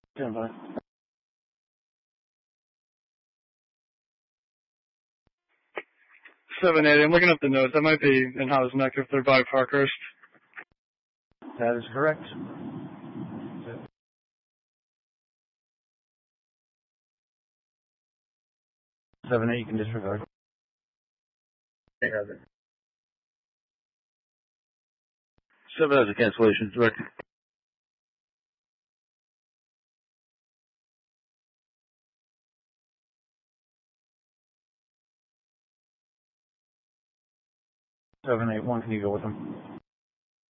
Stand by. 780. I'm looking up the notes. That might be in Howe's Neck if they're by Parkhurst. That is correct. 7-8, you can disregard. They have it. 7 has a cancellation, direct. Seven, 8, 1, can you go with them?